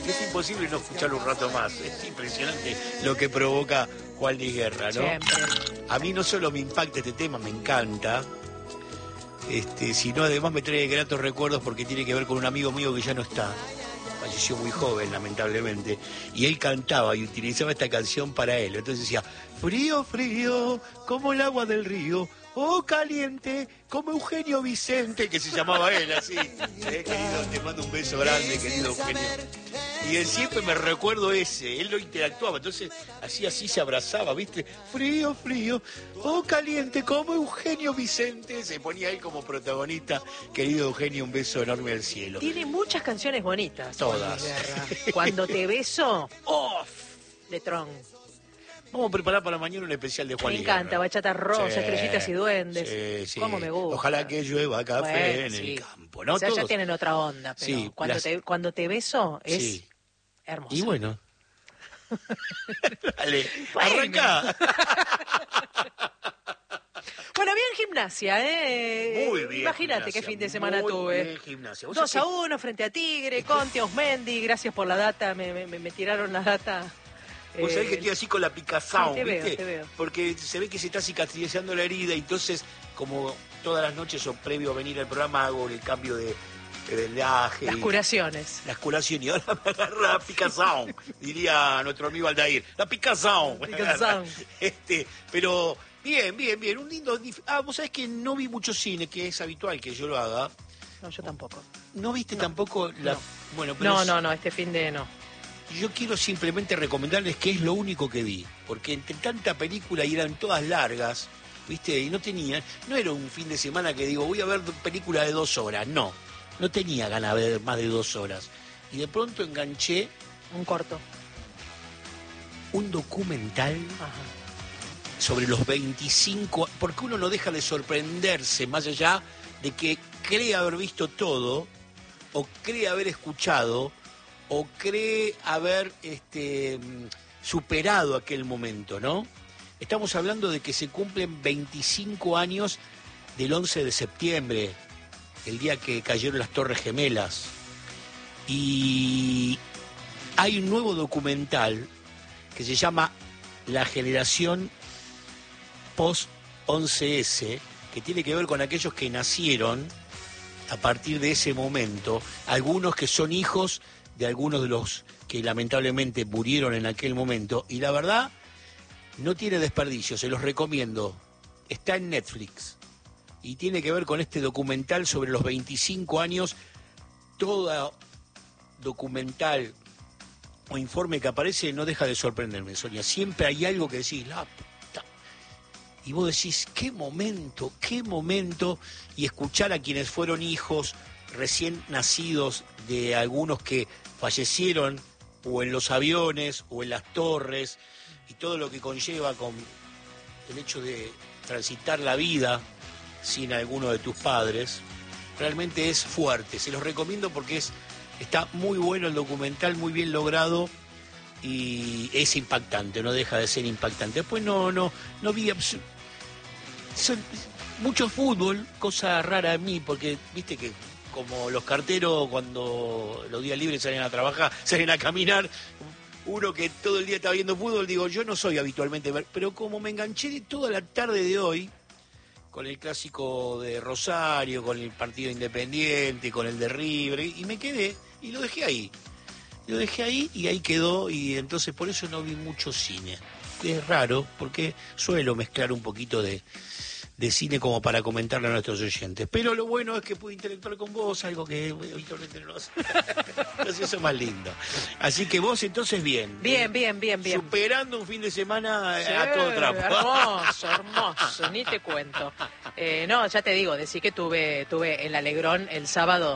Es imposible no escucharlo un rato más. Es impresionante lo que provoca Juan Luis Guerra, ¿no? Siempre. A mí no solo me impacta este tema, me encanta, sino además me trae gratos recuerdos porque tiene que ver con un amigo mío que ya no está. Falleció muy joven, lamentablemente, y él cantaba y utilizaba esta canción para él. Entonces decía, frío, frío, como el agua del río, oh, caliente, como Eugenio Vicente, que se llamaba él, así. Querido, te mando un beso grande, querido Eugenio. Y él siempre me recuerdo ese, él lo interactuaba, entonces hacía así, se abrazaba, ¿viste? Frío, frío, oh, caliente, como Eugenio Vicente. Se ponía él como protagonista. Querido Eugenio, un beso enorme al cielo. Tiene muchas canciones bonitas. Todas. Juan Luis Guerra. Cuando te beso, ¡off! De Tron. Vamos a preparar para mañana un especial de Juan Me Luis encanta, Guerra. Bachata Rosa, Sí, Estrellitas y Duendes. sí, sí. ¿Cómo me gusta? Ojalá que llueva café Bueno, en sí. el campo, ¿no? O sea, ya Todos. tienen otra onda, pero Sí, cuando te beso es Sí. hermoso. Y bueno. Dale, Bueno. arranca. Bueno, bien Gimnasia, ¿eh? Muy bien. Imagínate Gimnasia, qué fin de semana muy tuve. Bien, Gimnasia. 2-1 frente a Tigre, Conte, Osmendi, gracias por la data, me tiraron la data. Vos sabés que estoy así con la picazón, sí, te ¿viste? veo, te veo. Porque se ve que se está cicatrizando la herida, y entonces, como todas las noches o previo a venir al programa, hago el cambio de vendaje. Las curaciones. Las curaciones. Y ahora me agarra la picazón, diría nuestro amigo Aldair. La picazón. La picazón. Pero bien, bien, bien. Un lindo... vos sabés que no vi mucho cine, que es habitual que yo lo haga. No, yo tampoco. ¿No viste tampoco la...? No. Bueno, pero No, este fin de no. yo quiero simplemente recomendarles que es lo único que vi, porque entre tanta película y eran todas largas, ¿viste? Y no era un fin de semana que digo, voy a ver película de 2 horas, no tenía ganas de ver más de 2 horas. Y de pronto enganché Un corto. un documental Ajá. sobre los 25, porque uno no deja de sorprenderse, más allá de que cree haber visto todo, o cree haber escuchado, o cree haber superado aquel momento, ¿no? Estamos hablando de que se cumplen 25 años del 11 de septiembre, el día que cayeron las Torres Gemelas. Y hay un nuevo documental que se llama La generación post-11S, que tiene que ver con aquellos que nacieron a partir de ese momento, algunos que son hijos de algunos de los que lamentablemente murieron en aquel momento, y la verdad no tiene desperdicio, se los recomiendo. Está en Netflix y tiene que ver con este documental sobre los 25 años. Todo documental o informe que aparece no deja de sorprenderme, Sonia. Siempre hay algo que decís, la puta. Y vos decís, qué momento, y escuchar a quienes fueron hijos recién nacidos de algunos que fallecieron o en los aviones o en las torres, y todo lo que conlleva con el hecho de transitar la vida sin alguno de tus padres, realmente es fuerte. Se los recomiendo porque está muy bueno el documental, muy bien logrado, y es impactante, no deja de ser impactante. Después no vi mucho fútbol, cosa rara a mí, porque viste que como los carteros cuando los días libres salen a trabajar, salen a caminar, uno que todo el día está viendo fútbol, digo, yo no soy habitualmente, pero como me enganché toda la tarde de hoy, con el clásico de Rosario, con el partido Independiente, con el de River, y me quedé, y lo dejé ahí. Y ahí quedó, y entonces por eso no vi mucho cine. Que es raro, porque suelo mezclar un poquito de cine como para comentarle a nuestros oyentes. Pero lo bueno es que pude interactuar con vos, algo que habitualmente no lo hace. Entonces eso es más lindo. Así que vos entonces bien. Bien. Superando un fin de semana Sí, a todo trapo. Hermoso, ni te cuento. No, ya te digo, decí que tuve el Alegrón el sábado.